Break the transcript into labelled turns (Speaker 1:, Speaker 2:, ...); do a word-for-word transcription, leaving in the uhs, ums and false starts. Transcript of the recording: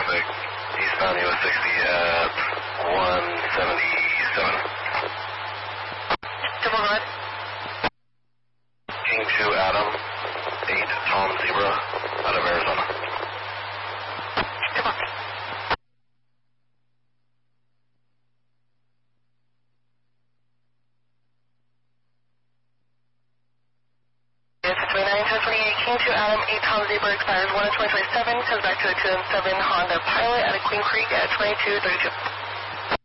Speaker 1: traffic, eastbound U S sixty at one seventy-seven.
Speaker 2: Double good.
Speaker 1: King two Adam, eight Tom Zebra, out of Arizona.
Speaker 2: Double. twenty-nine, ten twenty-eight, King two Adam, eight Tom Zebra, expires one twenty twenty-seven, comes back to a two and seven Honda Pilot at a Queen Creek at twenty-two thirty-two.